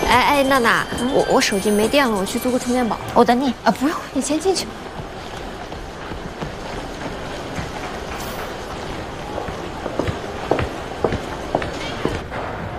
哎，娜娜，我手机没电了，我去租个充电宝。 我等你。 不用，你先进去。